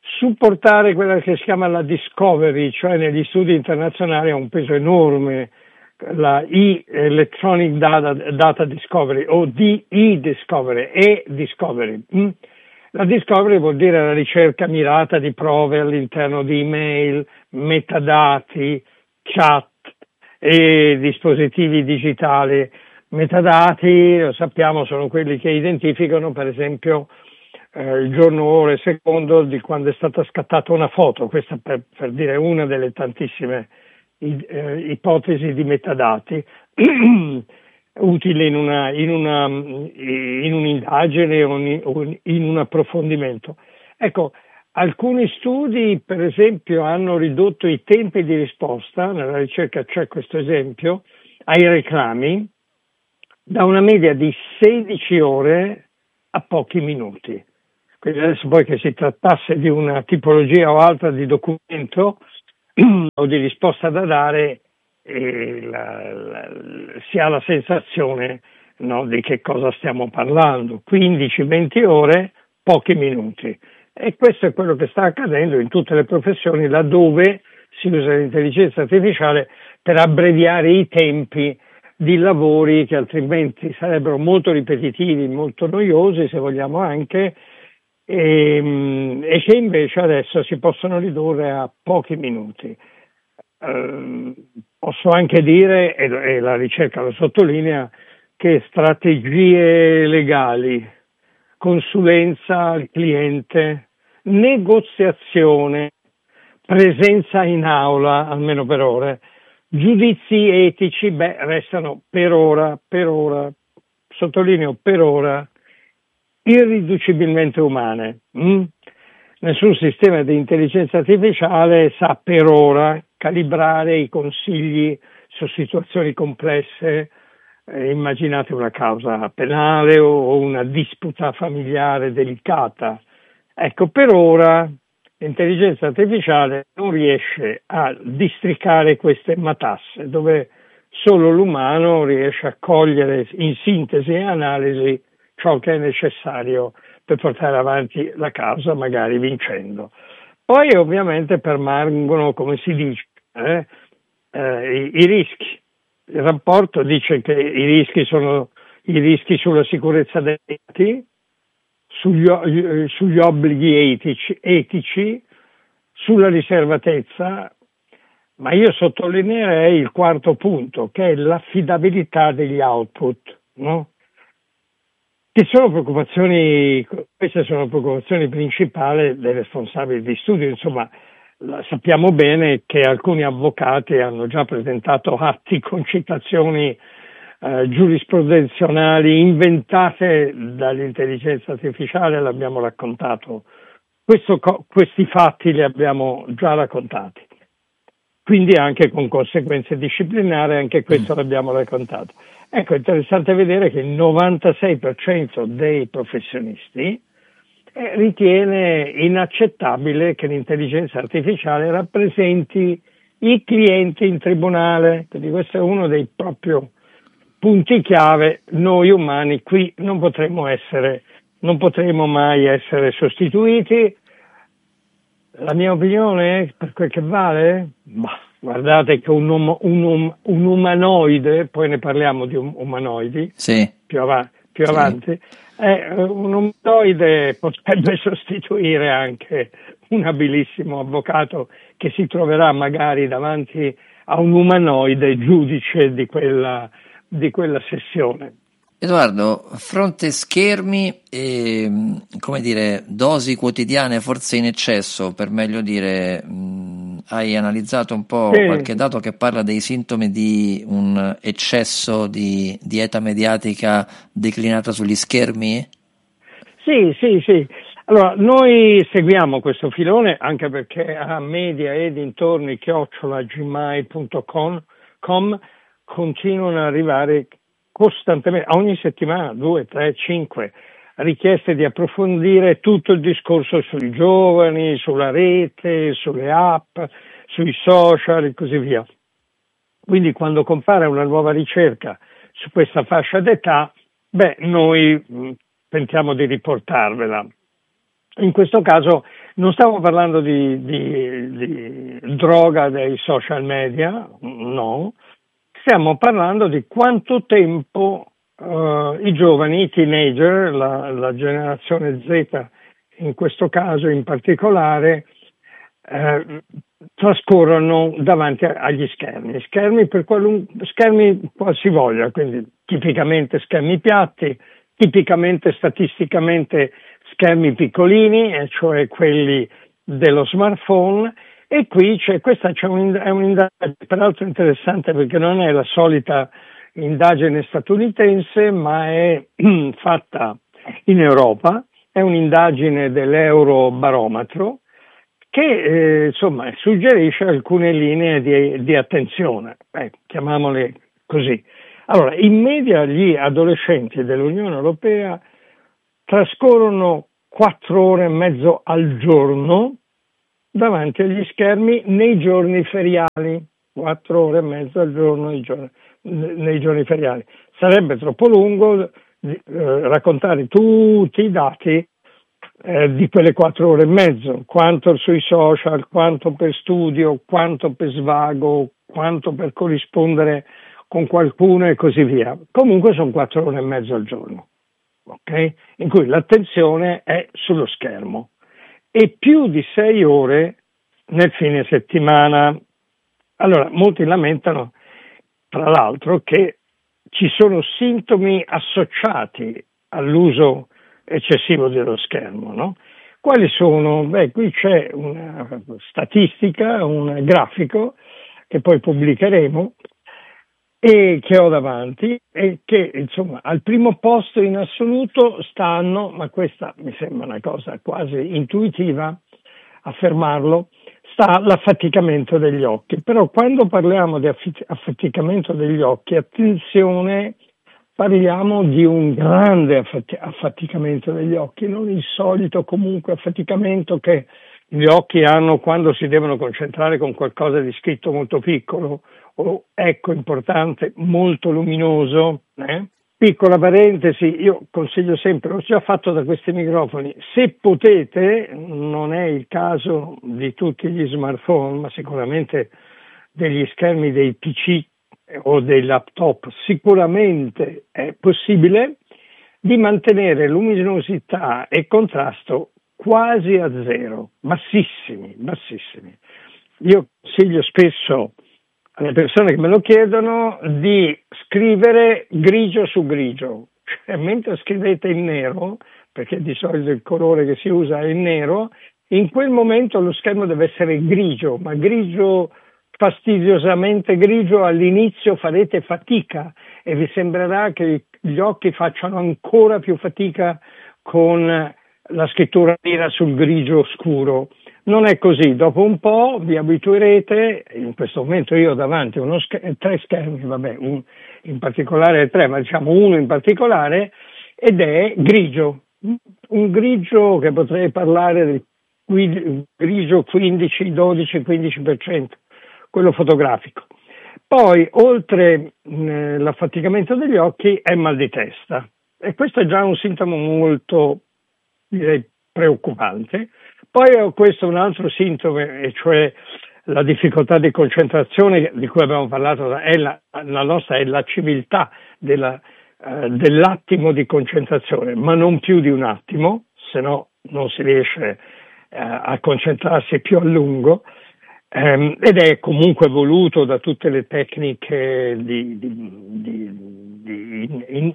[SPEAKER 4] supportare quella che si chiama la discovery, cioè negli studi internazionali ha un peso enorme la Electronic Data Discovery o e-discovery, e-discovery. La discovery vuol dire la ricerca mirata di prove all'interno di email, metadati, chat e dispositivi digitali. Metadati, lo sappiamo, sono quelli che identificano per esempio il giorno, ora e secondo di quando è stata scattata una foto, questa per dire una delle tantissime ipotesi di metadati utili in un'indagine o in un approfondimento. Ecco, alcuni studi per esempio hanno ridotto i tempi di risposta, nella ricerca c'è questo esempio, ai reclami da una media di 16 ore a pochi minuti. Quindi adesso poi che si trattasse di una tipologia o altra di documento o di risposta da dare, si ha la sensazione, no, di che cosa stiamo parlando. 15-20 ore, pochi minuti. E questo è quello che sta accadendo in tutte le professioni laddove si usa l'intelligenza artificiale per abbreviare i tempi di lavori che altrimenti sarebbero molto ripetitivi, molto noiosi, se vogliamo anche, e che invece adesso si possono ridurre a pochi minuti. Posso anche dire, e la ricerca lo sottolinea, che strategie legali, consulenza al cliente, negoziazione, presenza in aula, almeno per ore, giudizi etici, restano per ora, sottolineo per ora, irriducibilmente umane. Nessun sistema di intelligenza artificiale sa per ora calibrare i consigli su situazioni complesse. Immaginate una causa penale o una disputa familiare delicata. Ecco, per ora l'intelligenza artificiale non riesce a districare queste matasse, dove solo l'umano riesce a cogliere in sintesi e analisi ciò che è necessario per portare avanti la causa, magari vincendo. Poi ovviamente permangono, come si dice, i rischi. Il rapporto dice che i rischi sono i rischi sulla sicurezza dei dati, sugli obblighi etici, sulla riservatezza, ma io sottolineerei il quarto punto, che è l'affidabilità degli output, no? Queste sono preoccupazioni principali dei responsabili di studio. Insomma, sappiamo bene che alcuni avvocati hanno già presentato atti con citazioni giurisprudenzionali inventate dall'intelligenza artificiale, l'abbiamo raccontato. Questi fatti li abbiamo già raccontati. Quindi anche con conseguenze disciplinari, anche questo l'abbiamo raccontato. Ecco, è interessante vedere che il 96% dei professionisti ritiene inaccettabile che l'intelligenza artificiale rappresenti i clienti in tribunale. Quindi questo è uno dei proprio punti chiave. Noi umani qui non potremo mai essere sostituiti. La mia opinione, per quel che vale? Guardate che un umanoide, poi ne parliamo di umanoidi,
[SPEAKER 3] sì,
[SPEAKER 4] più avanti, un umanoide potrebbe sostituire anche un abilissimo avvocato che si troverà magari davanti a un umanoide giudice di quella sessione.
[SPEAKER 3] Edoardo, fronte schermi e, come dire, dosi quotidiane forse in eccesso, per meglio dire, hai analizzato un po' qualche dato che parla dei sintomi di un eccesso di dieta mediatica declinata sugli schermi?
[SPEAKER 4] Sì. Allora, noi seguiamo questo filone anche perché a media e dintorni @gmail.com continuano ad arrivare costantemente, ogni settimana, 2, 3, 5 richieste di approfondire tutto il discorso sui giovani, sulla rete, sulle app, sui social e così via. Quindi quando compare una nuova ricerca su questa fascia d'età, noi tentiamo di riportarvela. In questo caso non stiamo parlando di droga dei social media, no, stiamo parlando di quanto tempo i giovani, i teenager, la generazione Z in questo caso in particolare, trascorrono davanti agli schermi schermi qualsivoglia, quindi tipicamente schermi piatti, tipicamente statisticamente schermi piccolini, e cioè quelli dello smartphone. E qui è un'indagine peraltro interessante, perché non è la solita indagine statunitense, ma è fatta in Europa, è un'indagine dell'Eurobarometro che insomma suggerisce alcune linee di attenzione, chiamiamole così. Allora, in media gli adolescenti dell'Unione Europea trascorrono 4 ore e mezzo al giorno davanti agli schermi nei giorni feriali. 4 ore e mezzo al giorno nei giorni feriali. Sarebbe troppo lungo raccontare tutti i dati di quelle 4 ore e mezzo, quanto sui social, quanto per studio, quanto per svago, quanto per corrispondere con qualcuno e così via. Comunque sono 4 ore e mezzo al giorno, ok? In cui l'attenzione è sullo schermo, e più di 6 ore nel fine settimana. Allora, molti lamentano, tra l'altro, che ci sono sintomi associati all'uso eccessivo dello schermo, no? Quali sono? Qui c'è una statistica, un grafico che poi pubblicheremo e che ho davanti, e che insomma al primo posto in assoluto stanno, ma questa mi sembra una cosa quasi intuitiva affermarlo, sta l'affaticamento degli occhi. Però quando parliamo di affaticamento degli occhi, attenzione, parliamo di un grande affaticamento degli occhi, non il solito comunque affaticamento che gli occhi hanno quando si devono concentrare con qualcosa di scritto molto piccolo o, ecco, importante, molto luminoso. Piccola parentesi, io consiglio sempre, l'ho già fatto da questi microfoni, se potete, non è il caso di tutti gli smartphone, ma sicuramente degli schermi dei PC o dei laptop, sicuramente è possibile, di mantenere luminosità e contrasto quasi a zero, bassissimi. Io consiglio spesso alle persone che me lo chiedono di scrivere grigio su grigio, cioè mentre scrivete in nero, perché di solito il colore che si usa è il nero, in quel momento lo schermo deve essere grigio, ma grigio, fastidiosamente grigio. All'inizio farete fatica e vi sembrerà che gli occhi facciano ancora più fatica con la scrittura nera sul grigio scuro. Non è così, dopo un po' vi abituerete. In questo momento io ho davanti 3 schermi, in particolare 3, ma diciamo uno in particolare, ed è grigio, un grigio che potrei parlare di grigio 15%, quello fotografico. Poi, oltre l'affaticamento degli occhi, è mal di testa, e questo è già un sintomo molto, direi, preoccupante. Poi questo è un altro sintomo, e cioè la difficoltà di concentrazione di cui abbiamo parlato. La nostra è la civiltà dell'attimo di concentrazione, ma non più di un attimo, se no non si riesce a concentrarsi più a lungo, ed è comunque voluto da tutte le tecniche di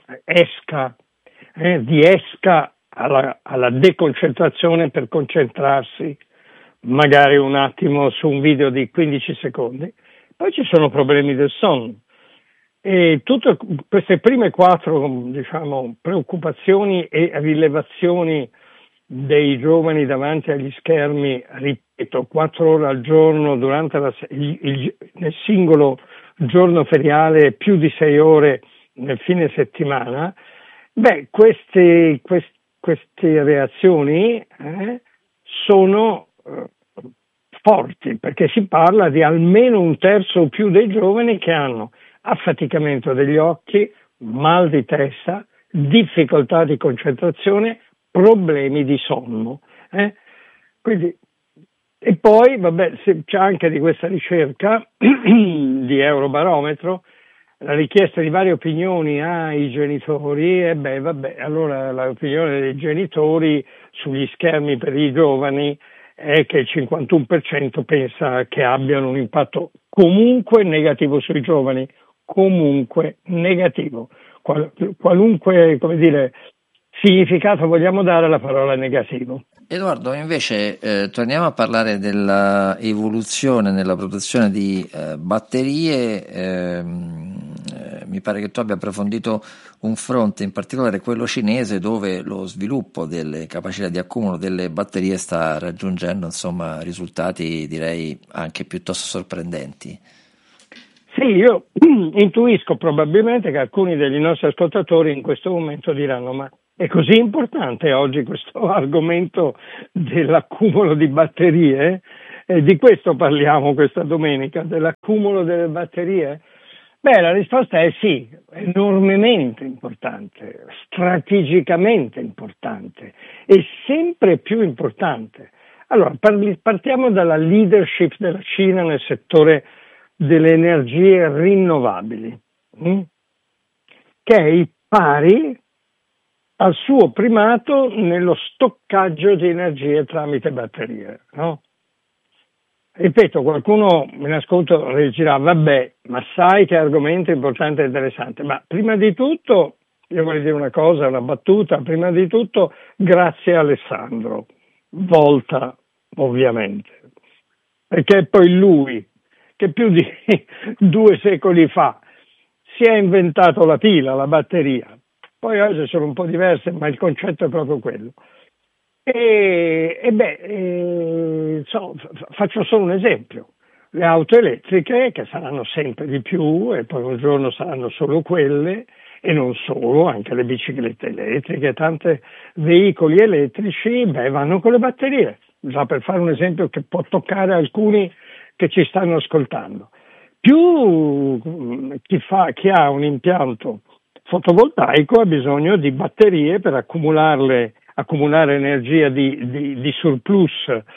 [SPEAKER 4] esca alla deconcentrazione per concentrarsi magari un attimo su un video di 15 secondi. Poi ci sono problemi del sonno, e tutte queste prime 4, diciamo, preoccupazioni e rilevazioni dei giovani davanti agli schermi, ripeto, 4 ore al giorno durante nel singolo giorno feriale, più di 6 ore nel fine settimana. Queste reazioni sono forti, perché si parla di almeno 1/3 o più dei giovani che hanno affaticamento degli occhi, mal di testa, difficoltà di concentrazione, problemi di sonno. Quindi, e poi, vabbè, c'è anche di questa ricerca di Eurobarometro la richiesta di varie opinioni ai genitori, e allora l'opinione dei genitori sugli schermi per i giovani è che il 51% pensa che abbiano un impatto comunque negativo sui giovani, comunque negativo, qualunque, come dire, significato vogliamo dare alla parola negativo.
[SPEAKER 3] Edoardo, invece torniamo a parlare della evoluzione nella produzione di batterie. Mi pare che tu abbia approfondito un fronte, in particolare quello cinese, dove lo sviluppo delle capacità di accumulo delle batterie sta raggiungendo, insomma, risultati direi anche piuttosto sorprendenti.
[SPEAKER 4] Sì, io intuisco probabilmente che alcuni degli nostri ascoltatori in questo momento diranno: ma è così importante oggi questo argomento dell'accumulo di batterie? Di questo parliamo questa domenica, dell'accumulo delle batterie? Beh, la risposta è sì, enormemente importante, strategicamente importante e sempre più importante. Allora, partiamo dalla leadership della Cina nel settore delle energie rinnovabili, che è pari al suo primato nello stoccaggio di energie tramite batterie, no? Ripeto, qualcuno me ne ascolto dirà: vabbè, ma sai che argomento importante e interessante. Ma prima di tutto, io vorrei dire una cosa, una battuta, prima di tutto grazie a Alessandro Volta, ovviamente, perché è poi lui che più di 2 secoli fa si è inventato la pila, la batteria. Poi oggi sono un po' diverse, ma il concetto è proprio quello. Faccio solo un esempio: le auto elettriche, che saranno sempre di più e poi un giorno saranno solo quelle, e non solo, anche le biciclette elettriche, tanti veicoli elettrici, vanno con le batterie, già per fare un esempio che può toccare alcuni che ci stanno ascoltando. Più chi ha un impianto fotovoltaico ha bisogno di batterie per accumulare energia di surplus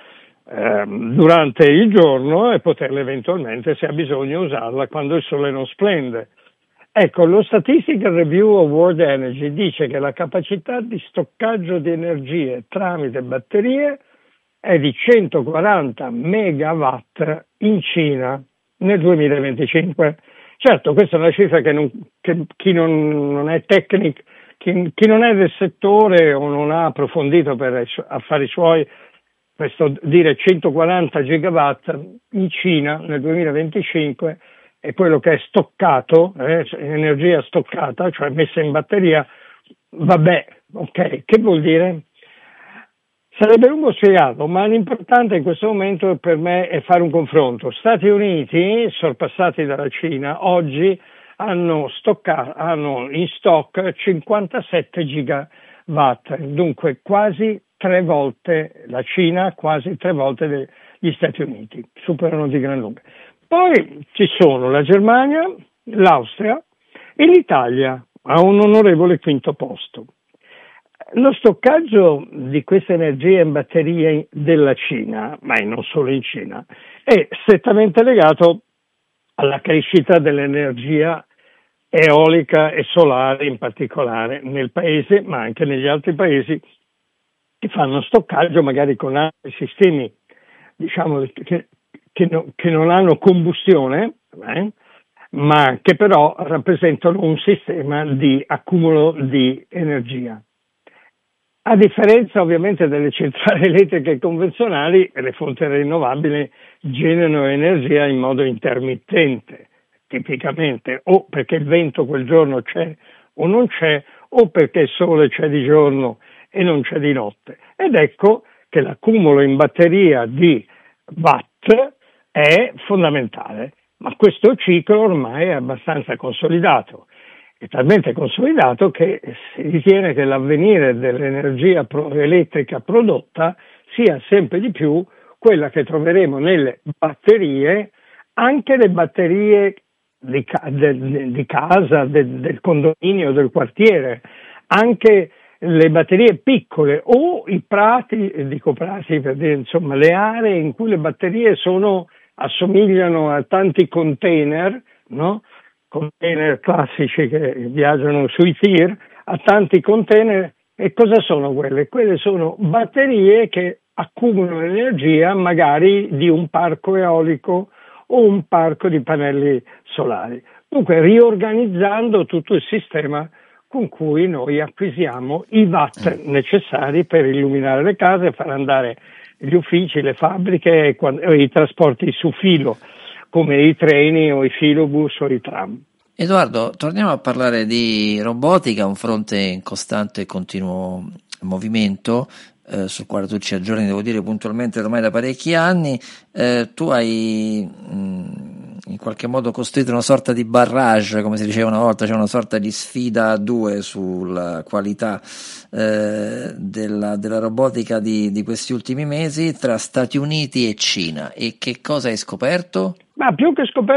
[SPEAKER 4] durante il giorno e poterla eventualmente, se ha bisogno, usarla quando il sole non splende. Ecco, lo Statistical Review of World Energy dice che la capacità di stoccaggio di energie tramite batterie è di 140 megawatt in Cina nel 2025. Certo, questa è una cifra che chi non è tecnico, chi non è del settore o non ha approfondito per affari suoi, questo dire 140 gigawatt in Cina nel 2025 è quello che è stoccato, energia stoccata, cioè messa in batteria. Vabbè, ok, che vuol dire? Sarebbe lungo spiegarlo, ma l'importante in questo momento per me è fare un confronto. Stati Uniti, sorpassati dalla Cina, oggi hanno in stock 57 gigawatt, dunque quasi 3 volte la Cina, quasi 3 volte gli Stati Uniti, superano di gran lunga. Poi ci sono la Germania, l'Austria e l'Italia a un onorevole quinto posto. Lo stoccaggio di questa energia in batterie della Cina, ma non solo in Cina, è strettamente legato alla crescita dell'energia eolica e solare, in particolare nel paese, ma anche negli altri paesi che fanno stoccaggio magari con altri sistemi, diciamo, che non hanno combustione, ma che però rappresentano un sistema di accumulo di energia. A differenza ovviamente delle centrali elettriche convenzionali, le fonti rinnovabili generano energia in modo intermittente, tipicamente o perché il vento quel giorno c'è o non c'è, o perché il sole c'è di giorno e non c'è di notte. Ed ecco che l'accumulo in batteria di watt è fondamentale, ma questo ciclo ormai è abbastanza consolidato. È talmente consolidato che si ritiene che l'avvenire dell'energia elettrica prodotta sia sempre di più quella che troveremo nelle batterie, anche le batterie di casa, del condominio, del quartiere, anche le batterie piccole o i prati, dico prati per dire, insomma, le aree in cui le batterie assomigliano a tanti container, no? Container classici che viaggiano sui tir, a tanti container. E cosa sono quelle? Quelle sono batterie che accumulano energia magari di un parco eolico o un parco di pannelli solari. Dunque, riorganizzando tutto il sistema con cui noi acquisiamo i watt necessari per illuminare le case, far andare gli uffici, le fabbriche e i trasporti su filo, come i treni o i filobus o i tram.
[SPEAKER 3] Edoardo, torniamo a parlare di robotica, un fronte in costante e continuo movimento, sul quale tu ci aggiorni, devo dire, puntualmente ormai da parecchi anni. Tu hai in qualche modo costruito una sorta di barrage, come si diceva una volta, cioè una sorta di sfida a due sulla qualità della robotica di questi ultimi mesi tra Stati Uniti e Cina. E che cosa hai scoperto?
[SPEAKER 4] Ma più che scoperto